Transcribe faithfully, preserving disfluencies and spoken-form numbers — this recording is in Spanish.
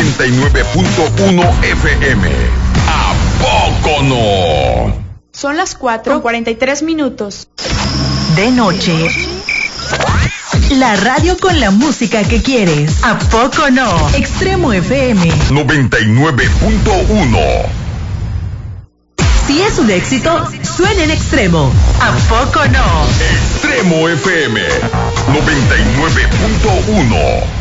noventa y nueve punto uno F M. ¿A poco no? Son las cuatro con cuarenta y tres minutos. De noche. La radio con la música que quieres. ¿A poco no? Extremo F M. noventa y nueve punto uno. Si es un éxito, suena en Extremo. ¿A poco no? Extremo F M noventa y nueve punto uno.